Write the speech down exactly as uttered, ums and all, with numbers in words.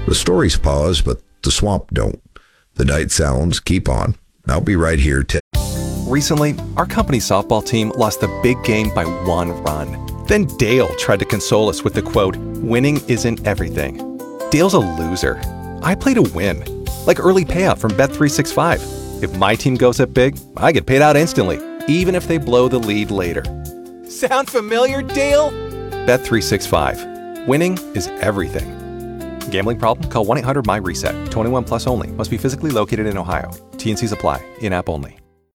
The stories pause, but the swamp don't. The night sounds keep on. I'll be right here to... Recently, our company softball team lost the big game by one run. Then Dale tried to console us with the quote, "Winning isn't everything." Dale's a loser. I play to win. Like early payout from Bet three sixty-five. If my team goes up big, I get paid out instantly, even if they blow the lead later. Sound familiar, Dale? Bet three sixty-five. Winning is everything. Gambling problem? Call one eight hundred M Y RESET. twenty-one plus only. Must be physically located in Ohio. T and Cs apply. In-app only.